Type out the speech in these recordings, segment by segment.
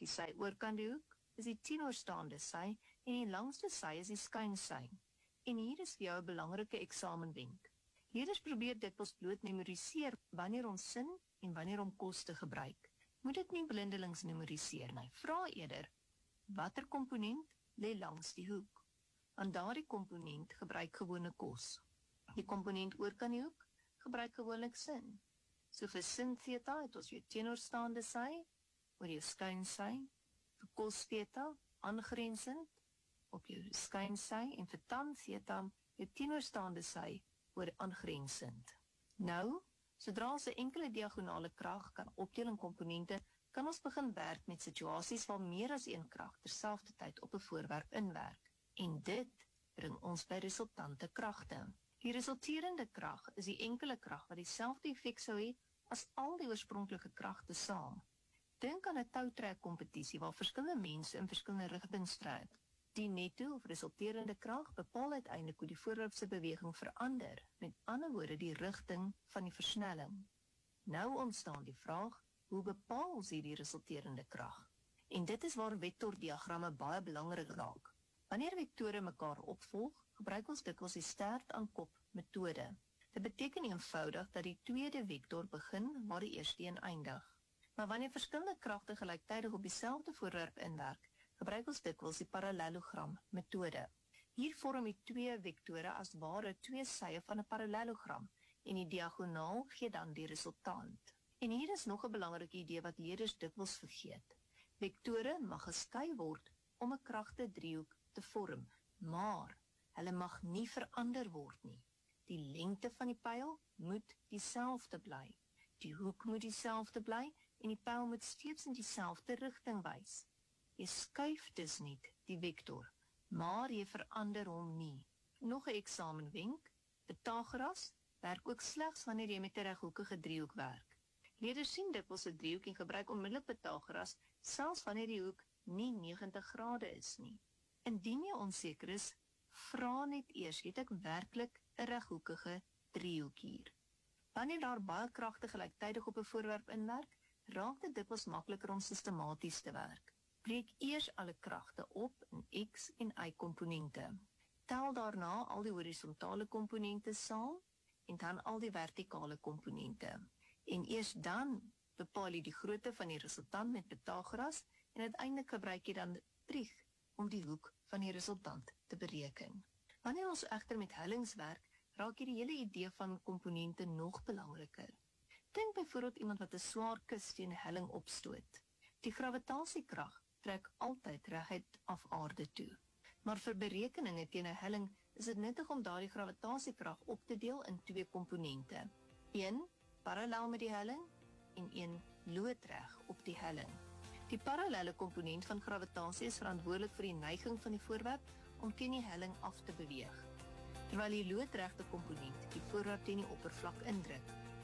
Die sy oorkant die hoek is die teenoorstaande sy en die langste sy is die skynsy. En hier is vir jou 'n belangrike eksamenwenk. Leerders probeer dikwels bloot memoriseer wanneer om sin en wanneer om kos te gebruik. Moet dit nie blindelings memoriseer nie. Vra eerder, watter komponent lê langs die hoek? Aan daardie komponent gebruik gewone kos. Die komponent oorkant die hoek gebruik gewoonlik sin. So vir sin theta het ons jou teenoorstaande sy oor jou skynsy, vir kos theta aangrensend op jou skynsy en vir tan theta jou teenoorstaande sy oor aangrensend. Nou, sodra ons 'n enkele diagonale krag kan opdeel in komponente, kan ons begin werk met situasies waar meer as een krag terselfdertyd op 'n voorwerp inwerk. En dit bring ons by resultante kragte. Die resulterende krag is die enkele krag wat dieselfde effek sou hê as al die oorspronklike kragte saam. Dink aan 'n toutrek-kompetisie waar verskillende mense in verskillende rigtings trek. Die netto of resulterende krag bepaal uiteindelik hoe die voorwerp se beweging verander, met ander woorde die rigting van die versnelling. Nou ontstaan die vraag, hoe bepaal ons hierdie resulterende krag? En dit is waar vektordiagramme baie belangrik raak. Wanneer vektore mekaar opvolg, gebruik ons dikwels die stert aan kop metode. Dit beteken eenvoudig dat die tweede vektor begin waar die eerste een eindig. Maar wanneer verskillende kragte gelyktydig op dieselfde voorwerp inwerk, gebruik ons dikwels die parallelogram metode. Hier vorm die twee vektore as ware twee sye van 'n parallelogram en die diagonaal gee dan die resultant. En hier is nog 'n belangrike idee wat leerders dikwels vergeet. Vektore mag geskei word om 'n kragte driehoek te vorm, maar hulle mag nie verander word nie. Die lengte van die pyl moet dieselfde bly. Die hoek moet dieselfde bly en die pyl moet steeds in dieselfde rigting wys. Jy skuif dus nie die vektor, maar jy verander hom nie. Nog 'n eksamenwenk, Pythagoras werk ook slegs wanneer jy met 'n reghoekige driehoek werk. Leerders sien dikwels 'n driehoek en gebruik onmiddellik Pythagoras, selfs wanneer die hoek nie 90 grade is nie. Indien jy onseker is, vra net eers, het ek werklik 'n reghoekige driehoek hier? Wanneer daar baie kragte gelyktydig op 'n voorwerp inwerk, raak dit dikwels makliker om sistematies te werk. Breek eers alle kragte op in x en y komponente. Tel daarna al die horisontale komponente saam en dan al die vertikale komponente. En eers dan bepaal jy die grootte van die resultant met Pythagoras en uiteindelik gebruik jy dan trig om die hoek van die resultant te bereken. Wanneer ons egter met hellings werk, raak hier die hele idee van komponente nog belangriker. Dink byvoorbeeld iemand wat 'n swaar kus teen 'n helling opstoot. Die gravitasiekrag trek altyd reguit af aarde toe. Maar vir berekeninge teen 'n helling is dit nuttig om daardie gravitasiekrag op te deel in twee komponente. Een parallel met die helling en een loodreg op die helling. Die parallelle komponent van gravitasie is verantwoordelik vir die neiging van die voorwerp om teen die helling af te beweeg, terwyl die loodregte komponent die voorwerp teen die oppervlak indruk.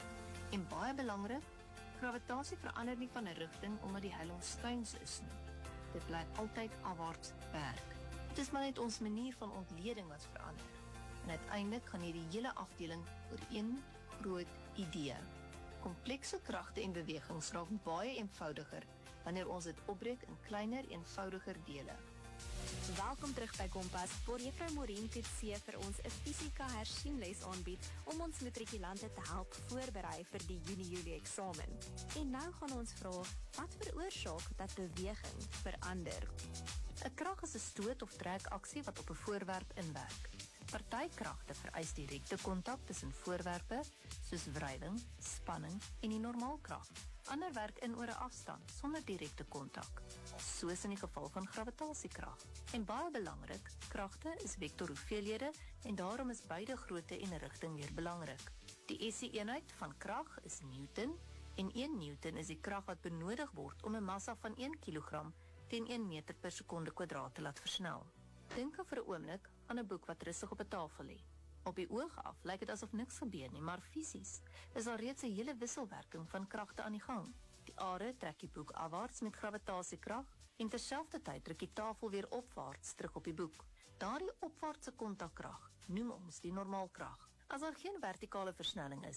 En baie belangrik, gravitasie verander nie van 'n rigting omdat die helling skuins is nie. Dit bly altyd afwaarts werk. Dit is maar net ons manier van ontleding wat verander. En uiteindelik gaan hierdie hele afdeling oor een groot idee. Komplekse kragte en bewegings raak baie eenvoudiger wanneer ons dit opbreek in kleiner, eenvoudiger dele. Welkom terug by Kompas, waar Juffrou Maureen Coetzee vir ons 'n fisika hersienles aanbied om ons matrikulante te help voorberei vir die Junie-Julie eksamen. En nou gaan ons vra, wat veroorsaak dat beweging verander? 'n Krag is 'n stoot of trekaksie wat op 'n voorwerp inwerk. Party kragte vereis direkte kontak tussen voorwerpe, soos wrywing, spanning en die normaalkrag. Ander werk in oor 'n afstand sonder direkte kontak, soos in die geval van gravitasiekrag. En baie belangrik, kragte is vektorhoeveelhede en daarom is beide grootte en rigting weer belangrik. Die SI-eenheid van krag is Newton en 1 Newton is die krag wat benodig word om 'n massa van 1 kilogram teen 1 meter per sekonde kwadraat te laat versnel. Dink vir 'n oomblik aan 'n boek wat rustig op 'n tafel lê. Op die oog af lyk dit asof niks gebeur nie, maar fisies is daar reeds 'n hele wisselwerking van kragte aan die gang. Die are trek die boek afwaarts met gravitasiekrag en terselfdertyd druk die tafel weer opwaarts terug op die boek. Daardie opwaartse kontakkrag noem ons die normaalkrag. As daar geen vertikale versnelling is nie,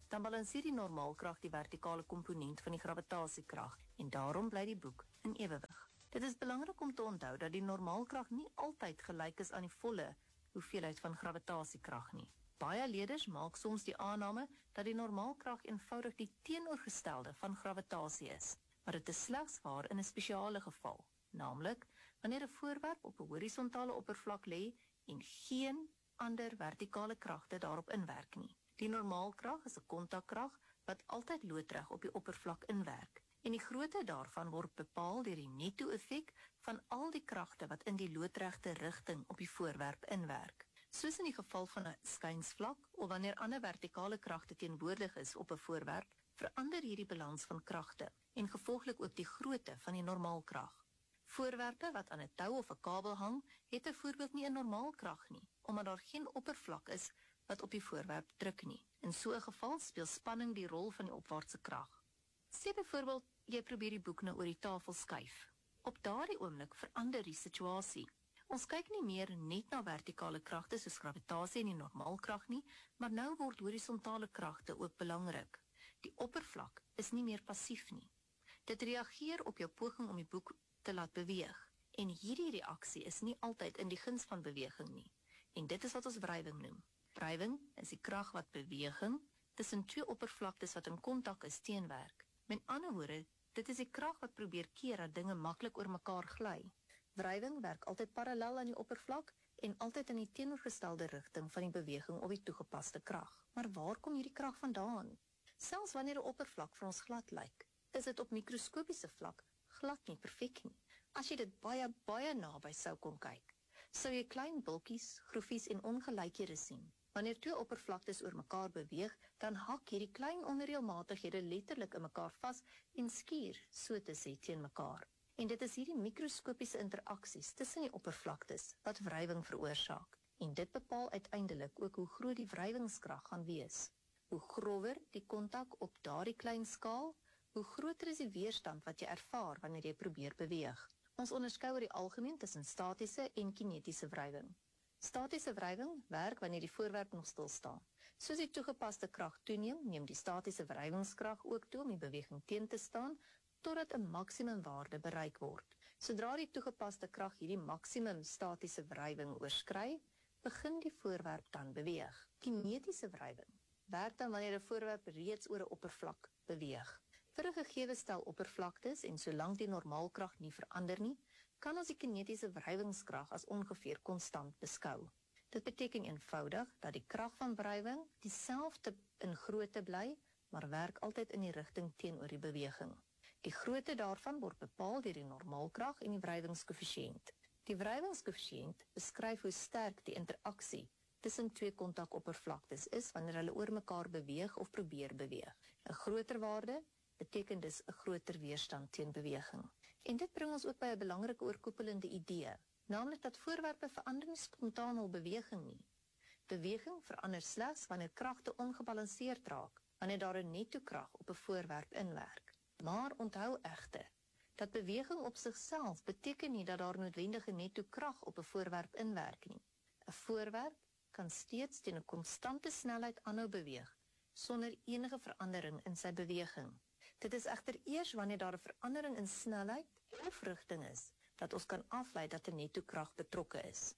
dan balanseer die normaalkrag die vertikale komponent van die gravitasie-krag en daarom bly die boek in ewewig. Dit is belangrik om te onthou dat die normaalkrag nie altyd gelyk is aan die volle hoeveelheid van gravitasie-krag nie. Baie leerders maak soms die aanname dat die normaalkrag eenvoudig die teenoorgestelde van gravitasie is, maar dit is slegs waar in 'n spesiale geval, naamlik wanneer 'n voorwerp op 'n horisontale oppervlak lê en geen ander vertikale kragte daarop inwerk nie. Die normaalkrag is 'n kontakkrag wat altyd loodreg op die oppervlak inwerk, en die grootte daarvan word bepaal deur die netto-effek van al die kragte wat in die loodregte rigting op die voorwerp inwerk. Soos in die geval van 'n skynsvlak of wanneer ander vertikale kragte teenwoordig is op 'n voorwerp, verander hierdie balans van kragte en gevolglik ook die grootte van die normaalkrag. Voorwerpe wat aan 'n tou of 'n kabel hang, het byvoorbeeld nie 'n normaalkrag nie, omdat daar geen oppervlak is wat op die voorwerp druk nie. In so 'n geval speel spanning die rol van die opwaartse krag. Sê byvoorbeeld, jy probeer die boek nou oor die tafel skuif. Op daardie oomblik verander die situasie. Ons kyk nie meer net na vertikale kragte soos gravitasie en die normaalkrag nie, maar nou word horisontale kragte ook belangrik. Die oppervlak is nie meer passief nie. Dit reageer op jou poging om die boek te laat beweeg, en hierdie reaksie is nie altyd in die guns van beweging nie, en dit is wat ons wrywing noem. Wrywing is die krag wat beweging tussen twee oppervlaktes wat in kontak is teenwerk. Met ander woorde, dit is die krag wat probeer keer dat dinge maklik oor mekaar gly. Wrywing werk altyd parallel aan die oppervlak en altyd in die teenoorgestelde rigting van die beweging op die toegepaste krag. Maar waar kom hierdie krag vandaan? Selfs wanneer 'n oppervlak vir ons glad lyk, is dit op mikroskopiese vlak glad nie perfek nie. As jy dit baie naby sou kon kyk, sou jy klein bultjies, groefies en ongelykhede sien. Wanneer twee oppervlaktes oor mekaar beweeg, dan hak hierdie klein onreëlmatighede letterlik in mekaar vas en skuur, so te sê, teen mekaar. En dit is hierdie mikroskopiese interaksies tussen die oppervlaktes wat wrywing veroorsaak. En dit bepaal uiteindelik ook hoe groot die wrywingskrag gaan wees. Hoe grower die kontak op daardie klein skaal, hoe groter is die weerstand wat jy ervaar wanneer jy probeer beweeg. Ons onderskei oor die algemeen tussen statiese en kinetiese wrywing. Statiese wrywing werk wanneer die voorwerp nog stil staan. Soos die toegepaste krag toeneem, neem die statiese wrywingskrag ook toe om die beweging teen te staan, totdat 'n maksimumwaarde bereik word. Sodra die toegepaste krag hierdie maksimum statiese wrywing oorskry, begin die voorwerp dan beweeg. Kinetiese wrywing werk dan wanneer 'n voorwerp reeds oor 'n oppervlak beweeg. Vir 'n gegeewe stel oppervlaktes en solank die normaalkrag nie verander nie, kan ons die kinetiese wrywingskrag as ongeveer konstant beskou. Dit beteken eenvoudig dat die krag van wrywing dieselfde in grootte bly, maar werk altyd in die rigting teenoor die beweging. Die grootte daarvan word bepaal deur die normaalkrag en die wrywingskoëffisiënt. Die wrywingskoëffisiënt beskryf hoe sterk die interaksie tussen twee kontakoppervlaktes is wanneer hulle oor mekaar beweeg of probeer beweeg. 'n Groter waarde beteken dus 'n groter weerstand teen beweging. En dit bring ons ook by 'n belangrike oorkoepelende idee, naamlik dat voorwerpe verander nie spontaan hul beweging nie. Beweging verander slegs wanneer kragte ongebalanseerd raak, wanneer daar 'n netto-krag op 'n voorwerp inwerk. Maar onthou egter, dat beweging op sigself beteken nie dat daar noodwendige netto-krag op 'n voorwerp inwerk nie. 'n Voorwerp kan steeds teen 'n konstante snelheid aanhou beweeg, sonder enige verandering in sy beweging. Dit is egter eers wanneer daar 'n verandering in snelheid of rigting is, dat ons kan aflei dat 'n netto-krag betrokke is.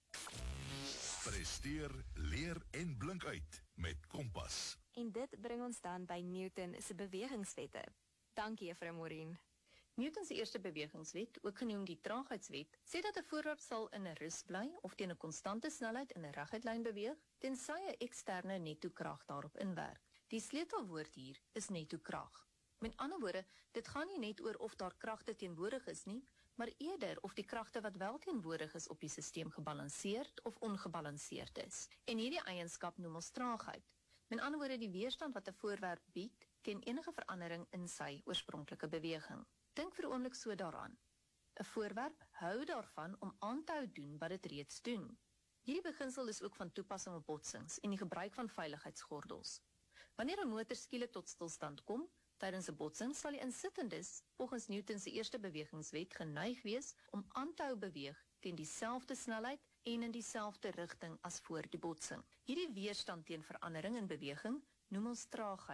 Presteer, leer en blink uit met Kompas. En dit bring ons dan by Newton se bewegingswette. Dankie, Juffrou Morien. Newton se eerste bewegingswet, ook genoem die traagheidswet, sê dat 'n voorwerp sal in 'n rus bly of teen 'n konstante snelheid in 'n reguit lyn beweeg, tensy 'n eksterne netto-krag daarop inwerk. Die sleutelwoord hier is netto-krag. Met ander woorde, dit gaan nie net oor of daar kragte teenwoordig is nie, maar eerder of die kragte wat wel teenwoordig is op die sisteem gebalanseerd of ongebalanseerd is. En hierdie eienskap noem ons traagheid. Met ander woorde, die weerstand wat 'n voorwerp bied teen enige verandering in sy oorspronklike beweging. Dink vir 'n oomblik so daaraan. 'n Voorwerp hou daarvan om aan te hou doen wat dit reeds doen. Hierdie beginsel is ook van toepassing op botsings en die gebruik van veiligheidsgordels. Wanneer 'n motor skielik tot stilstand kom, tydens 'n botsing sal die insittendes, volgens Newton se eerste bewegingswet, geneig wees om aan te hou beweeg teen dieselfde snelheid en in dieselfde rigting as voor die botsing. Hierdie weerstand teen verandering in beweging noem ons traagheid.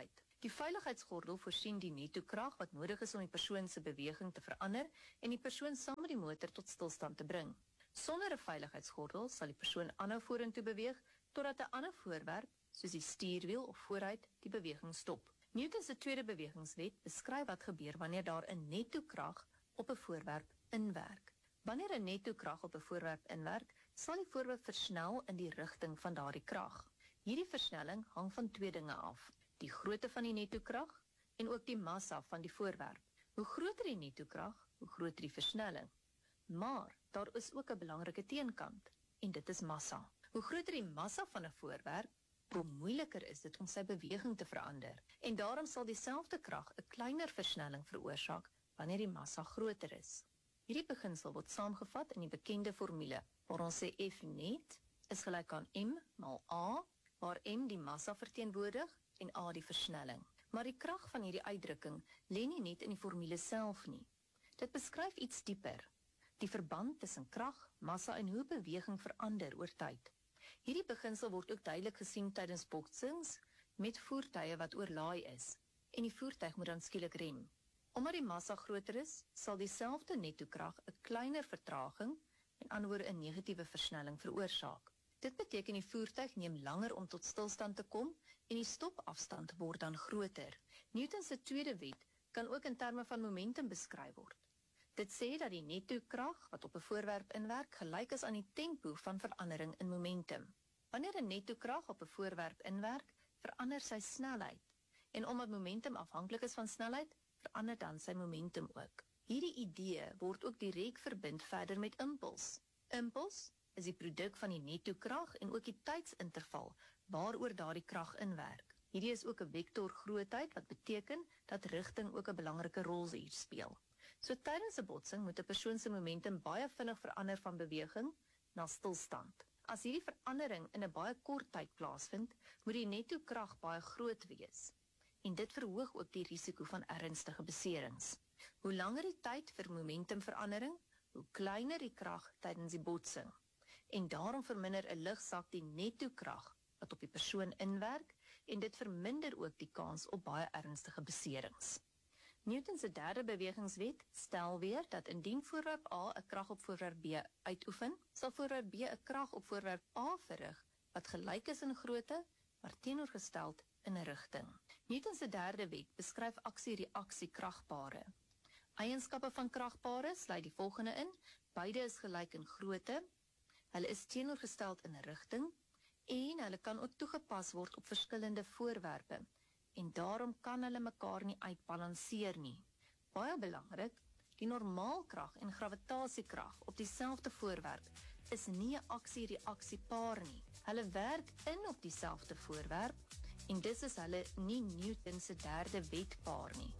Die veiligheidsgordel voorsien die netto-krag wat nodig is om die persoon se beweging te verander en die persoon saam met die motor tot stilstand te bring. Sonder 'n veiligheidsgordel sal die persoon aanhou vorentoe beweeg totdat 'n ander voorwerp, soos die stuurwiel of vooruit, die beweging stop. Newton se tweede bewegingswet beskryf wat gebeur wanneer daar 'n netto-krag op 'n voorwerp inwerk. Wanneer 'n netto-krag op 'n voorwerp inwerk, sal die voorwerp versnel in die rigting van daardie krag. Hierdie versnelling hang van twee dinge af: die grootte van die netto-krag en ook die massa van die voorwerp. Hoe groter die netto-krag, hoe groter die versnelling. Maar daar is ook 'n belangrike teenkant, en dit is massa. Hoe groter die massa van 'n voorwerp, hoe moeiliker is dit om sy beweging te verander. En daarom sal dieselfde krag 'n kleiner versnelling veroorsaak wanneer die massa groter is. Hierdie beginsel word saamgevat in die bekende formule, waar ons sê F net is gelyk aan M maal A, waar M die massa verteenwoordig en A die versnelling. Maar die krag van hierdie uitdrukking lê nie net in die formule self nie. Dit beskryf iets dieper, die verband tussen krag, massa en hoe beweging verander oor tyd. Hierdie beginsel word ook duidelik gesien tydens botsings met voertuie wat oorlaai is, en die voertuig moet dan skielik rem. Omdat die massa groter is, sal dieselfde netto-krag 'n kleiner vertraging, en anderswoorde 'n negatiewe versnelling veroorsaak. Dit beteken die voertuig neem langer om tot stilstand te kom en die stopafstand word dan groter. Newton se tweede wet kan ook in terme van momentum beskryf word. Dit sê dat die netto-krag wat op 'n voorwerp inwerk gelyk is aan die tempo van verandering in momentum. Wanneer 'n netto-krag op 'n voorwerp inwerk, verander sy snelheid. En omdat momentum afhanklik is van snelheid, verander dan sy momentum ook. Hierdie idee word ook direk verbind verder met impuls. Impuls is die produk van die netto-krag en ook die tydsinterval waaroor daardie krag inwerk. Hierdie is ook 'n vektorgrootheid wat beteken dat rigting ook 'n belangrike rol hier speel. So tydens 'n botsing moet 'n persoon se momentum baie vinnig verander van beweging na stilstand. As hierdie verandering in 'n baie kort tyd plaasvind, moet die netto-krag baie groot wees. En dit verhoog ook die risiko van ernstige beserings. Hoe langer die tyd vir momentumverandering, hoe kleiner die krag tydens die botsing. En daarom verminder 'n ligsak die netto-krag wat op die persoon inwerk en dit verminder ook die kans op baie ernstige beserings. Newton se derde bewegingswet stel weer dat indien voorwerp A 'n krag op voorwerp B uitoefen, sal voorwerp B 'n krag op voorwerp A verrig wat gelyk is in grootte, maar teenoorgesteld in 'n rigting. Newton se derde wet beskryf aksie-reaksie kragpare. Eienskappe van kragpare sluit die volgende in: beide is gelyk in grootte, hulle is teenoorgesteld in 'n rigting en hulle kan ook toegepas word op verskillende voorwerpe. En daarom kan hulle mekaar nie uitbalanseer nie. Baie belangrik, die normaalkrag en gravitasiekrag op dieselfde voorwerp is nie 'n aksie-reaksie-paar nie. Hulle werk in op dieselfde voorwerp en dis is hulle nie Newton se derde wetpaar nie.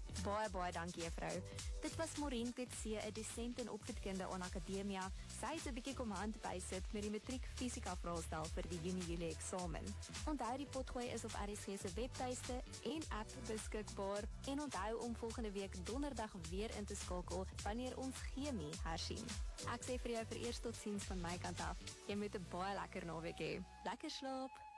Baie dankie juffrou. Dit was Maureen Coetzee, 'n dosent en opvoedkundige aan Akademia. Sy het 'n bietjie kom hand bysit met die matriek fisika vraestel vir die Junie-Julie eksamen. Onthou die potgooi is op RSG se webtuiste en app beskikbaar. En onthou om volgende week donderdag weer in te skakel wanneer ons chemie hersien. Ek sê vir jou vereers totsiens van my kant af. Jy moet 'n baie lekker naweek hê. Lekker slaap.